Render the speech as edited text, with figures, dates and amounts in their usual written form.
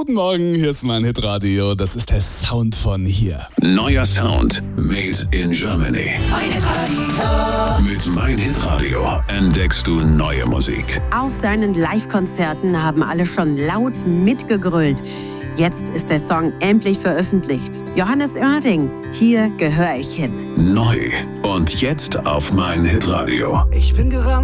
Guten Morgen, hier ist mein Hitradio. Das ist der Sound von hier. Neuer Sound made in Germany. Mein Hitradio. Mit Mein Hitradio entdeckst du neue Musik. Auf seinen Live-Konzerten haben alle schon laut mitgegrölt. Jetzt ist der Song endlich veröffentlicht. Johannes Oerding, hier gehöre ich hin. Neu und jetzt auf Mein Hitradio. Ich bin gerannt